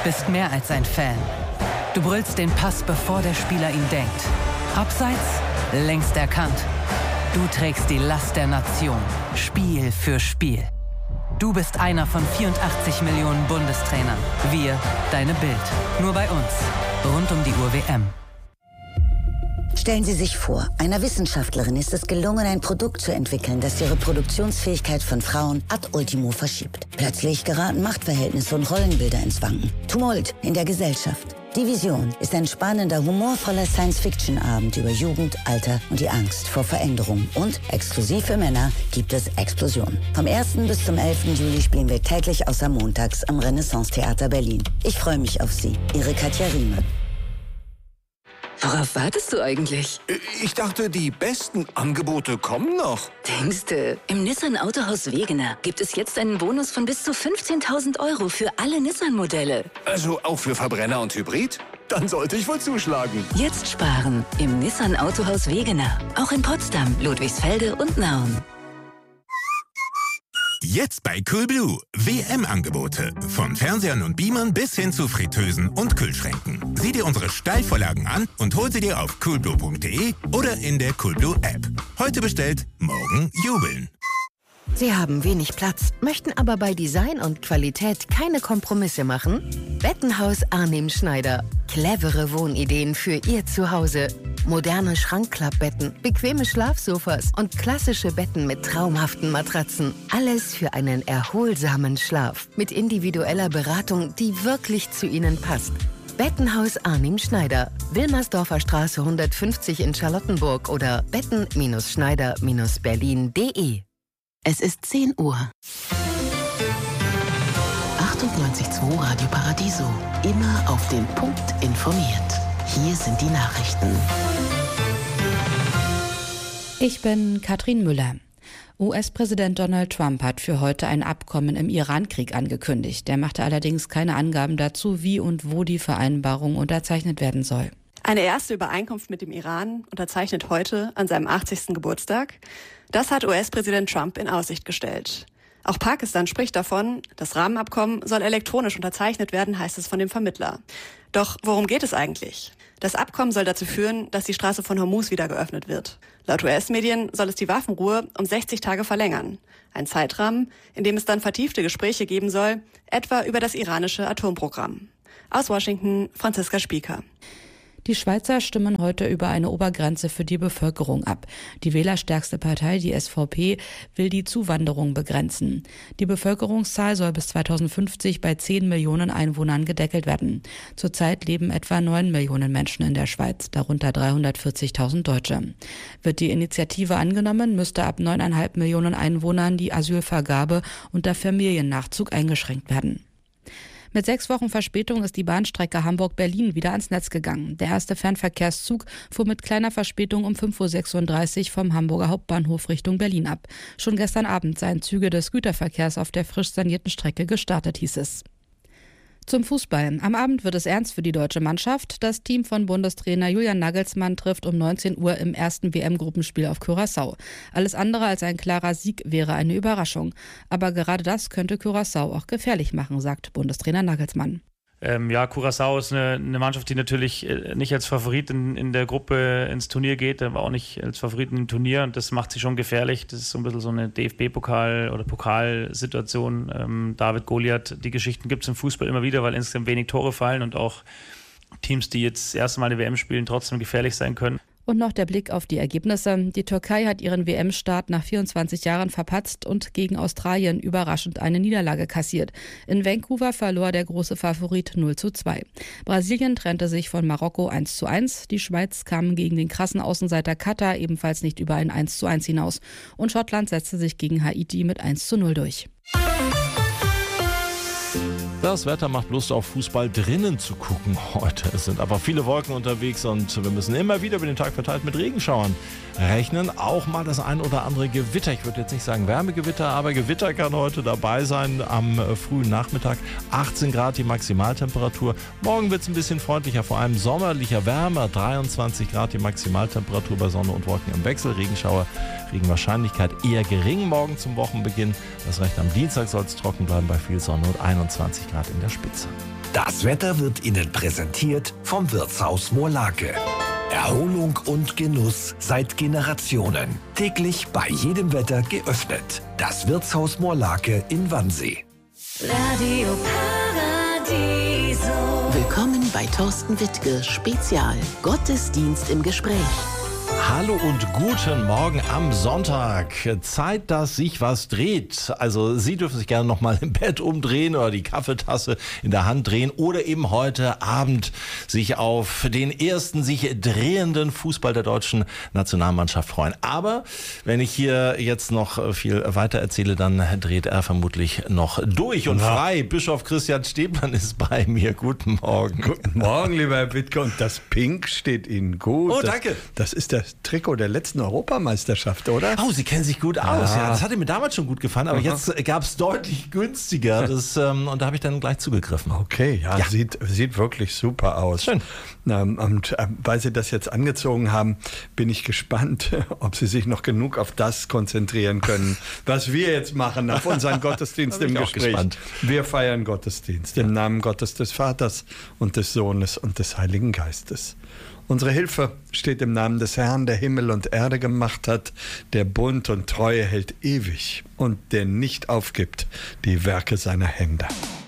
bist mehr als ein Fan. Du brüllst den Pass, bevor der Spieler ihn denkt. Abseits, längst erkannt. Du trägst die Last der Nation, Spiel für Spiel. Du bist einer von 84 Millionen Bundestrainern. Wir, deine Bild. Nur bei uns. Rund um die Uhr WM. Stellen Sie sich vor, einer Wissenschaftlerin ist es gelungen, ein Produkt zu entwickeln, das die Reproduktionsfähigkeit von Frauen ad ultimo verschiebt. Plötzlich geraten Machtverhältnisse und Rollenbilder ins Wanken. Tumult in der Gesellschaft. Die Vision ist ein spannender, humorvoller Science-Fiction-Abend über Jugend, Alter und die Angst vor Veränderung. Und exklusiv für Männer gibt es Explosion. Vom 1. bis zum 11. Juli spielen wir täglich außer montags am Renaissance-Theater Berlin. Ich freue mich auf Sie. Ihre Katja Riemann. Worauf wartest du eigentlich? Ich dachte, die besten Angebote kommen noch. Denkste, im Nissan Autohaus Wegener gibt es jetzt einen Bonus von bis zu 15.000 € für alle Nissan-Modelle. Also auch für Verbrenner und Hybrid? Dann sollte ich wohl zuschlagen. Jetzt sparen im Nissan Autohaus Wegener. Auch in Potsdam, Ludwigsfelde und Nauen. Jetzt bei Coolblue. WM-Angebote. Von Fernsehern und Beamern bis hin zu Fritteusen und Kühlschränken. Sieh dir unsere Steilvorlagen an und hol sie dir auf coolblue.de oder in der Coolblue-App. Heute bestellt, morgen jubeln. Sie haben wenig Platz, möchten aber bei Design und Qualität keine Kompromisse machen? Bettenhaus Arnim Schneider. Clevere Wohnideen für Ihr Zuhause. Moderne Schrankklappbetten, bequeme Schlafsofas und klassische Betten mit traumhaften Matratzen. Alles für einen erholsamen Schlaf. Mit individueller Beratung, die wirklich zu Ihnen passt. Bettenhaus Arnim Schneider. Wilmersdorfer Straße 150 in Charlottenburg oder betten-schneider-berlin.de. Es ist 10 Uhr. 98.2 Radio Paradiso. Immer auf den Punkt informiert. Hier sind die Nachrichten. Ich bin Katrin Müller. US-Präsident Donald Trump hat für heute ein Abkommen im Iran-Krieg angekündigt. Er machte allerdings keine Angaben dazu, wie und wo die Vereinbarung unterzeichnet werden soll. Eine erste Übereinkunft mit dem Iran unterzeichnet heute an seinem 80. Geburtstag. Das hat US-Präsident Trump in Aussicht gestellt. Auch Pakistan spricht davon, das Rahmenabkommen soll elektronisch unterzeichnet werden, heißt es von dem Vermittler. Doch worum geht es eigentlich? Das Abkommen soll dazu führen, dass die Straße von Hormuz wieder geöffnet wird. Laut US-Medien soll es die Waffenruhe um 60 Tage verlängern. Ein Zeitrahmen, in dem es dann vertiefte Gespräche geben soll, etwa über das iranische Atomprogramm. Aus Washington, Franziska Spieker. Die Schweizer stimmen heute über eine Obergrenze für die Bevölkerung ab. Die wählerstärkste Partei, die SVP, will die Zuwanderung begrenzen. Die Bevölkerungszahl soll bis 2050 bei 10 Millionen Einwohnern gedeckelt werden. Zurzeit leben etwa 9 Millionen Menschen in der Schweiz, darunter 340.000 Deutsche. Wird die Initiative angenommen, müsste ab 9,5 Millionen Einwohnern die Asylvergabe unter Familiennachzug eingeschränkt werden. Mit 6 Wochen Verspätung ist die Bahnstrecke Hamburg-Berlin wieder ans Netz gegangen. Der erste Fernverkehrszug fuhr mit kleiner Verspätung um 5.36 Uhr vom Hamburger Hauptbahnhof Richtung Berlin ab. Schon gestern Abend seien Züge des Güterverkehrs auf der frisch sanierten Strecke gestartet, hieß es. Zum Fußball. Am Abend wird es ernst für die deutsche Mannschaft. Das Team von Bundestrainer Julian Nagelsmann trifft um 19 Uhr im ersten WM-Gruppenspiel auf Curaçao. Alles andere als ein klarer Sieg wäre eine Überraschung. Aber gerade das könnte Curaçao auch gefährlich machen, sagt Bundestrainer Nagelsmann. Curaçao ist eine Mannschaft, die natürlich nicht als Favorit in der Gruppe ins Turnier geht, aber auch nicht als Favorit im Turnier, und das macht sie schon gefährlich. Das ist so ein bisschen so eine DFB-Pokal- oder Pokalsituation. David Goliath, die Geschichten gibt es im Fußball immer wieder, weil insgesamt wenig Tore fallen und auch Teams, die jetzt das erste Mal eine WM spielen, trotzdem gefährlich sein können. Und noch der Blick auf die Ergebnisse. Die Türkei hat ihren WM-Start nach 24 Jahren verpatzt und gegen Australien überraschend eine Niederlage kassiert. In Vancouver verlor der große Favorit 0:2. Brasilien trennte sich von Marokko 1:1. Die Schweiz kam gegen den krassen Außenseiter Katar ebenfalls nicht über ein 1:1 hinaus. Und Schottland setzte sich gegen Haiti mit 1:0 durch. Das Wetter macht Lust auf Fußball drinnen zu gucken heute. Es sind aber viele Wolken unterwegs und wir müssen immer wieder über den Tag verteilt mit Regenschauern rechnen. Auch mal das ein oder andere Gewitter. Ich würde jetzt nicht sagen Wärmegewitter, aber Gewitter kann heute dabei sein am frühen Nachmittag. 18 Grad die Maximaltemperatur. Morgen wird es ein bisschen freundlicher, vor allem sommerlicher, wärmer. 23 Grad die Maximaltemperatur bei Sonne und Wolken im Wechsel. Regenschauer, Regenwahrscheinlichkeit eher gering morgen zum Wochenbeginn. Das reicht am Dienstag soll es trocken bleiben bei viel Sonne und 21 Grad in der Spitze. Das Wetter wird Ihnen präsentiert vom Wirtshaus Moorlake. Erholung und Genuss seit Generationen. Täglich bei jedem Wetter geöffnet. Das Wirtshaus Moorlake in Wannsee. Radio Paradiso. Willkommen bei Thorsten Wittke Spezial. Gottesdienst im Gespräch. Hallo und guten Morgen am Sonntag. Zeit, dass sich was dreht. Also Sie dürfen sich gerne noch mal im Bett umdrehen oder die Kaffeetasse in der Hand drehen oder eben heute Abend sich auf den ersten sich drehenden Fußball der deutschen Nationalmannschaft freuen. Aber wenn ich hier jetzt noch viel weiter erzähle, dann dreht er vermutlich noch durch und frei. Bischof Christian Stäblein ist bei mir. Guten Morgen. Guten Morgen, lieber Herr Wittke. Und das Pink steht Ihnen gut. Oh, danke. Das ist das Trikot der letzten Europameisterschaft, oder? Oh, Sie kennen sich gut aus. Ja, das hatte mir damals schon gut gefallen, aber jetzt gab es deutlich günstiger. Und da habe ich dann gleich zugegriffen. Okay, ja. Sieht wirklich super aus. Schön. Und weil Sie das jetzt angezogen haben, bin ich gespannt, ob Sie sich noch genug auf das konzentrieren können, was wir jetzt machen, auf unseren Gottesdienst im Gespräch. Gespannt. Wir feiern Gottesdienst im Namen Gottes des Vaters und des Sohnes und des Heiligen Geistes. Unsere Hilfe steht im Namen des Herrn, der Himmel und Erde gemacht hat, der Bund und Treue hält ewig und der nicht aufgibt die Werke seiner Hände.